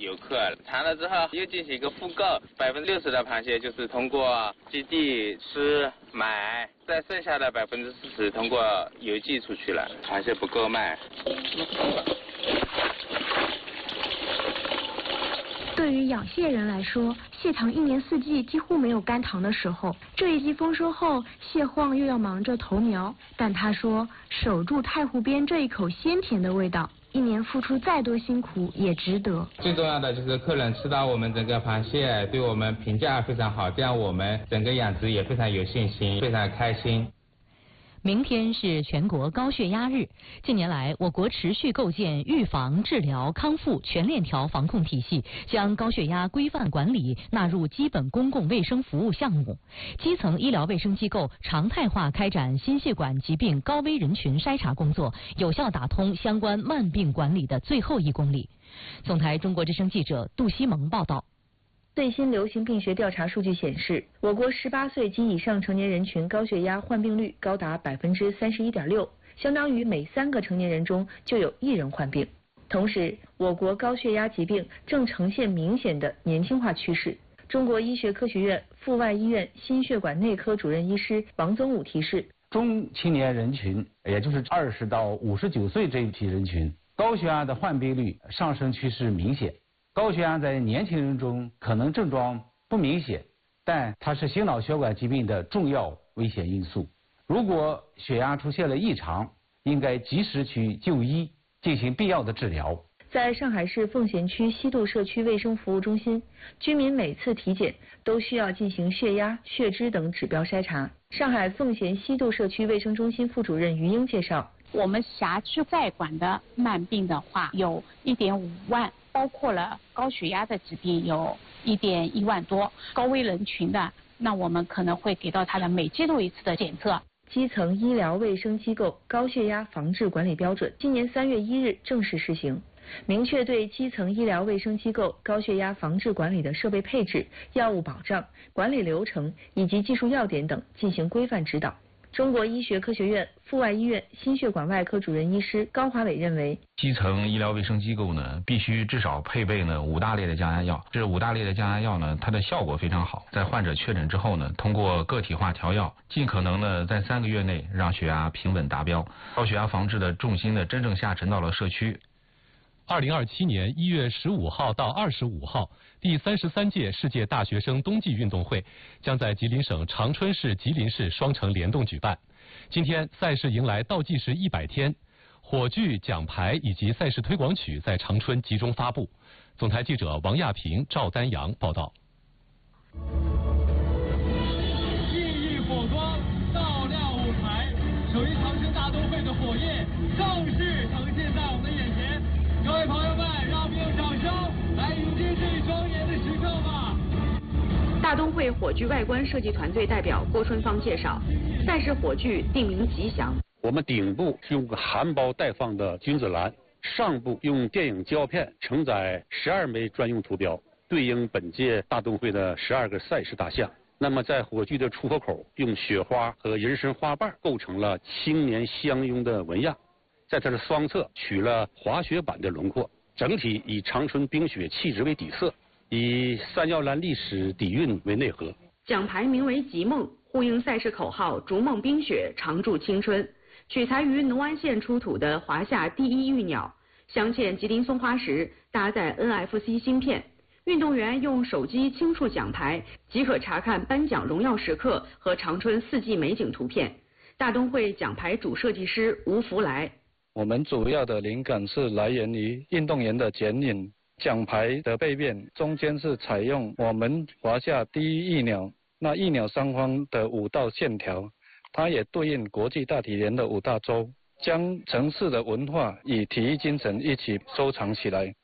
游客，查了之后又进行一个复购，60%的螃蟹就是通过基地吃买，再剩下的40%通过邮寄出去了，螃蟹不够卖。 对于养蟹人来说，蟹塘一年四季几乎没有干塘的时候。这一季丰收后，蟹荒又要忙着投苗。但他说，守住太湖边这一口鲜甜的味道，一年付出再多辛苦也值得。 最重要的就是客人吃到我们整个螃蟹，对我们评价非常好，这样我们整个养殖也非常有信心，非常开心。 明天是全国高血压日。近年来，我国持续构建预防、治疗、康复全链条防控体系，将高血压规范管理纳入基本公共卫生服务项目。基层医疗卫生机构常态化开展心血管疾病高危人群筛查工作，有效打通相关慢病管理的最后1公里。总台中国之声记者杜西蒙报道。 最新流行病学调查数据显示，我国18岁及以上成年人群高血压患病率高达31.6%，相当于每3个成年人中就有1人患病。同时，我国高血压疾病正呈现明显的年轻化趋势。中国医学科学院阜外医院心血管内科主任医师王宗武提示， 中青年人群，也就是20到59岁这一批人群，高血压的患病率上升趋势明显。高血压在年轻人中可能症状不明显，但它是心脑血管疾病的重要危险因素。如果血压出现了异常，应该及时去就医，进行必要的治疗。 在上海市奉贤区西渡社区卫生服务中心，居民每次体检都需要进行血压、血脂等指标筛查。上海奉贤西渡社区卫生中心副主任于英介绍， 我们辖区在管的慢病的话有1.5万，包括了高血压的疾病有1.1万多，高危人群的，那我们可能会给到他的每季度1次的检测。 基层医疗卫生机构高血压防治管理标准今年3月1日正式施行，明确对基层医疗卫生机构高血压防治管理的设备配置、药物保障、管理流程以及技术要点等进行规范指导。中国医学科学院阜外医院心血管外科主任医师高华伟认为， 基层医疗卫生机构呢，必须至少配备呢5大类的降压药。这5大类的降压药呢，它的效果非常好。在患者确诊之后呢，通过个体化调药，尽可能呢在3个月内让血压平稳达标。高血压防治的重心呢，真正下沉到了社区。 2027年1月15号到25号，第33届世界大学生冬季运动会将在吉林省长春市、吉林市双城联动举办。今天赛事迎来倒计时100天，火炬、奖牌以及赛事推广曲在长春集中发布。总台记者王亚平、赵丹阳报道。 熠熠火光照亮舞台，属于长春大冬会的火焰正式呈现在我们的眼前。各位朋友们，让我们用掌声来迎接这庄严的时刻吧。 大冬会火炬外观设计团队代表郭春芳介绍，赛事火炬定名吉祥。 我们顶部是用含苞待放的君子兰，上部用电影胶片承载12枚专用图标，对应本届大冬会的12个赛事大项。那么在火炬的出火口，用雪花和人参花瓣构成了青年相拥的纹样。在它的双侧取了滑雪板的轮廓，整体以长春冰雪气质为底色，以三药兰历史底蕴为内核。 奖牌名为吉梦，呼应赛事口号逐梦冰雪，常驻青春。取材于农安县出土的华夏第一玉鸟，镶嵌吉林松花石，搭载 NFC 芯片。运动员用手机轻触奖牌，即可查看颁奖荣耀时刻和长春4季美景图片。大冬会奖牌主设计师吴福来。 我们主要的灵感是来源于运动员的剪影，奖牌的背面中间是采用我们华夏第一玉鸟，那玉鸟上方的5道线条，它也对应国际大体联的5大洲，将城市的文化与体育精神一起收藏起来。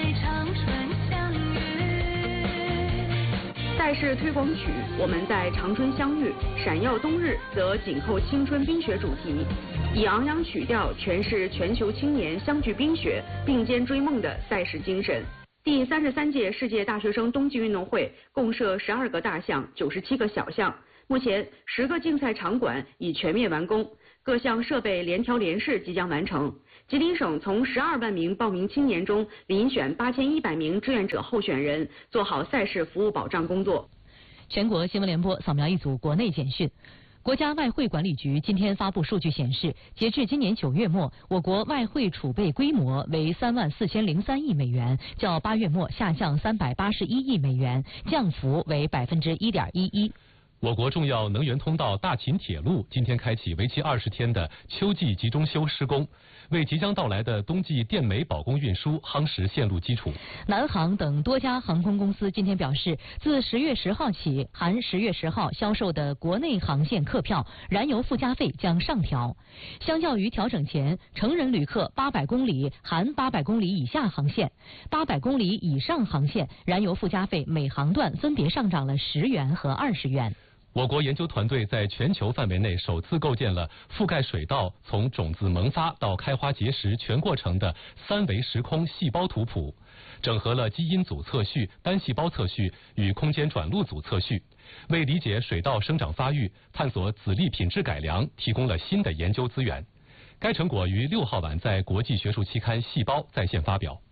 赛事推广曲我们在长春相遇，闪耀冬日则紧扣青春冰雪主题，以昂扬曲调诠释全球青年相聚冰雪并肩追梦的赛事精神。第33届世界大学生冬季运动会共设12个大项、97个小项，目前10个竞赛场馆已全面完工，各项设备联调联试即将完成。 吉林省从12万名报名青年中遴选8100名志愿者候选人，做好赛事服务保障工作。 全国新闻联播扫描一组国内简讯。国家外汇管理局今天发布数据显示，截至今年9月末，我国外汇储备规模为34003亿美元，较8月末下降381亿美元，降幅为1.11%。 我国重要能源通道大秦铁路今天开启为期20天的秋季集中修施工，为即将到来的冬季电煤保供运输夯实线路基础。 南航等多家航空公司今天表示，自10月10号起，含10月10号销售的国内航线客票燃油附加费将上调。相较于调整前，成人旅客800公里含800公里以下航线、800公里以上航线燃油附加费每航段分别上涨了10元和20元。 我国研究团队在全球范围内首次构建了覆盖水稻从种子萌发到开花结实全过程的3维时空细胞图谱，整合了基因组测序、单细胞测序与空间转录组测序，为理解水稻生长发育、探索籽粒品质改良提供了新的研究资源。该成果于6号晚在国际学术期刊《细胞》在线发表。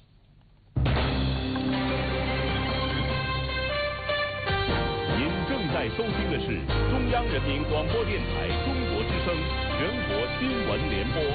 在收听的是中央人民广播电台中国之声全国新闻联播。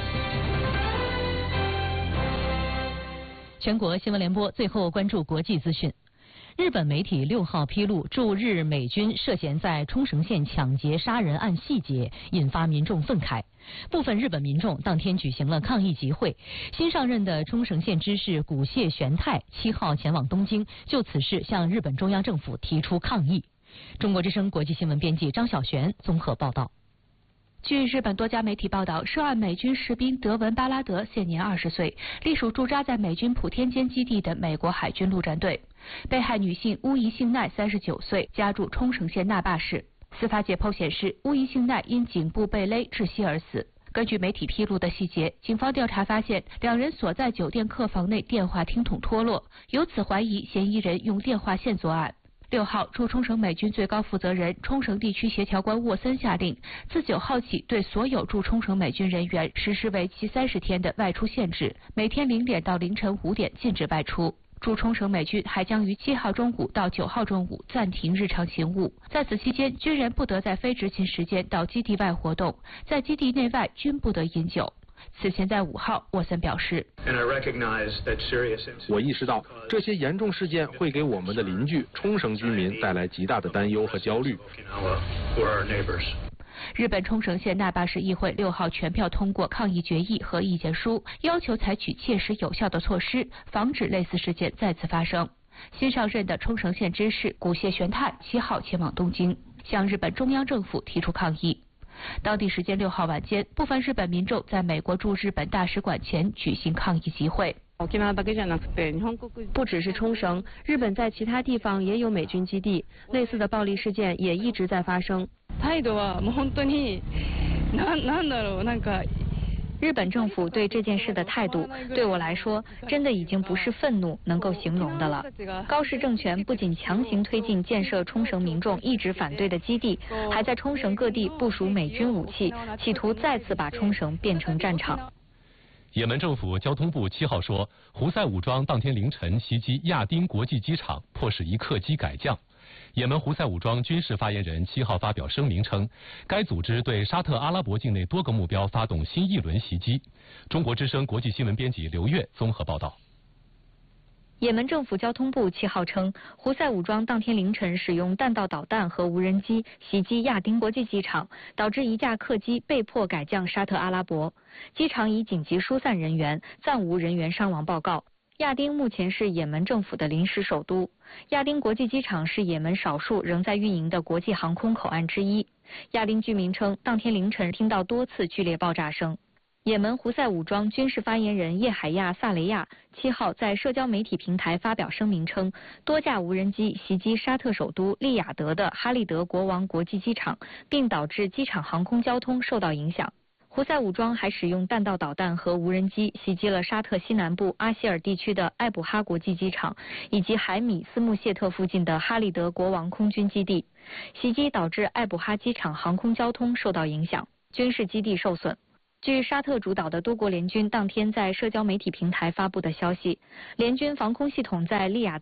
全国新闻联播最后关注国际资讯。日本媒体6号披露驻日美军涉嫌在冲绳县抢劫杀人案细节，引发民众愤慨。部分日本民众当天举行了抗议集会。新上任的冲绳县知事古谢玄太7号前往东京，就此事向日本中央政府提出抗议。中国之声国际新闻编辑张晓璇综合报道。 据日本多家媒体报道，涉案美军士兵德文·巴拉德现年20岁，隶属驻扎在美军普天间基地的美国海军陆战队。被害女性乌宜幸奈39岁，家住冲绳县那霸市。司法解剖显示，乌宜幸奈因颈部被勒窒息而死。根据媒体披露的细节，警方调查发现，两人所在酒店客房内电话听筒脱落，由此怀疑嫌疑人用电话线作案。6号，驻冲绳美军最高负责人、冲绳地区协调官沃森下令，自9号起对所有驻冲绳美军人员实施为期30天的外出限制，每天0点到凌晨5点禁止外出。驻冲绳美军还将于7号中午到9号中午暂停日常勤务，在此期间，军人不得在非执勤时间到基地外活动，在基地内外均不得饮酒。此前在5号，沃森表示， 我意识到这些严重事件会给我们的邻居冲绳居民带来极大的担忧和焦虑。 日本冲绳县那霸市议会6号全票通过抗议决议和意见书，要求采取切实有效的措施，防止类似事件再次发生。新上任的冲绳县知事古谢玄太7号前往东京，向日本中央政府提出抗议。当地时间6号晚间，部分日本民众在美国驻日本大使馆前举行抗议集会。 不只是冲绳，日本在其他地方也有美军基地，类似的暴力事件也一直在发生。 日本政府对这件事的态度，对我来说，真的已经不是愤怒能够形容的了。高市政权不仅强行推进建设冲绳民众一直反对的基地，还在冲绳各地部署美军武器，企图再次把冲绳变成战场。 也门政府交通部7号说，胡塞武装当天凌晨袭击亚丁国际机场，迫使一客机改降。也门胡塞武装军事发言人7号发表声明称，该组织对沙特阿拉伯境内多个目标发动新一轮袭击。中国之声国际新闻编辑刘越综合报道。 也门政府交通部7号称，胡塞武装当天凌晨使用弹道导弹和无人机袭击亚丁国际机场，导致一架客机被迫改降沙特阿拉伯。机场已紧急疏散人员，暂无人员伤亡报告。亚丁目前是也门政府的临时首都。亚丁国际机场是也门少数仍在运营的国际航空口岸之一。亚丁居民称，当天凌晨听到多次剧烈爆炸声。也门胡塞武装军事发言人叶海亚·萨雷亚7号在社交媒体平台发表声明称，多架无人机袭击沙特首都利雅得的哈利德国王国际机场，并导致机场航空交通受到影响。胡塞武装还使用弹道导弹和无人机袭击了沙特西南部阿希尔地区的艾卜哈国际机场，以及海米斯穆谢特附近的哈利德国王空军基地。袭击导致艾卜哈机场航空交通受到影响，军事基地受损。 据沙特主导的多国联军当天在社交媒体平台发布的消息，联军防空系统在利雅